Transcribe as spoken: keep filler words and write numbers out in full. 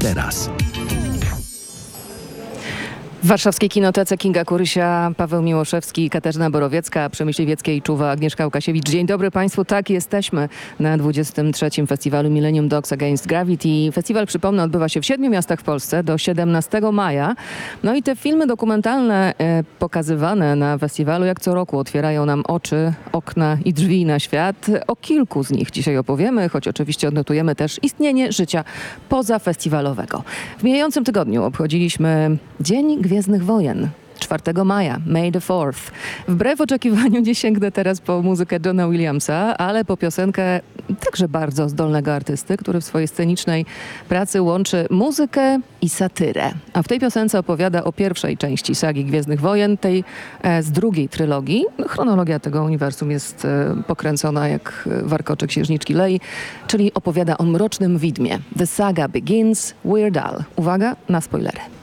teraz. W warszawskiej kinotece Kinga Kurysia, Paweł Miłoszewski, Katarzyna Borowiecka, przy Myśliwieckiej czuwa Agnieszka Łukasiewicz. Dzień dobry Państwu, tak, jesteśmy na dwudziestym trzecim festiwalu Millennium Dogs Against Gravity. Festiwal, przypomnę, odbywa się w siedmiu miastach w Polsce do siedemnastego maja. No i te filmy dokumentalne e, pokazywane na festiwalu jak co roku otwierają nam oczy, okna i drzwi na świat. O kilku z nich dzisiaj opowiemy, choć oczywiście odnotujemy też istnienie życia pozafestiwalowego. W mijającym tygodniu obchodziliśmy Dzień Gwiezdnych Wojen. czwartego maja, May the fourth. Wbrew oczekiwaniu nie sięgnę teraz po muzykę Johna Williamsa, ale po piosenkę także bardzo zdolnego artysty, który w swojej scenicznej pracy łączy muzykę i satyrę. A w tej piosence opowiada o pierwszej części sagi Gwiezdnych Wojen, tej e, z drugiej trylogii. Chronologia tego uniwersum jest e, pokręcona jak warkocze księżniczki Lei, czyli opowiada o mrocznym widmie. The saga begins, Weird Al. Uwaga na spoilery.